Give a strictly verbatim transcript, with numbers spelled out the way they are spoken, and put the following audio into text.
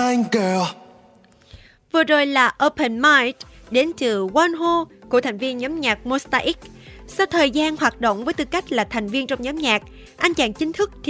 mind, girl. Vừa rồi là Open Mind đến từ Wonho của thành viên nhóm nhạc Monsta X. Sau thời gian hoạt động với tư cách là thành viên trong nhóm nhạc, anh chàng chính thức thì